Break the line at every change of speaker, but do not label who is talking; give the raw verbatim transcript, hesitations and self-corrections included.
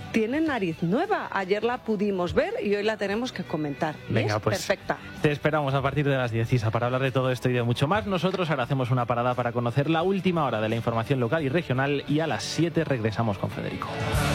tiene nariz nueva. Ayer la pudimos ver y hoy la tenemos que comentar.
Venga,
es
pues
perfecta.
Te esperamos a partir de las diez, Isa, para hablar de todo esto y de mucho más. Nosotros ahora hacemos una parada para conocer la última hora de la información local y regional y a las siete regresamos con Federico.